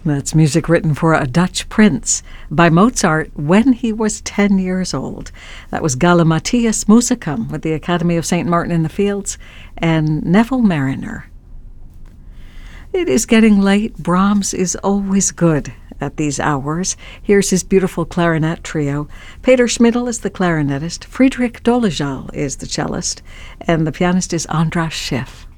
That's music written for a Dutch prince by Mozart when he was 10 years old. That was Galimatias Musicum with the Academy of St. Martin in the Fields and Neville Mariner. It is getting late. Brahms is always good at these hours. Here's his beautiful clarinet trio. Peter Schmidl is the clarinetist, Friedrich Dolezal is the cellist, and the pianist is Andras Schiff.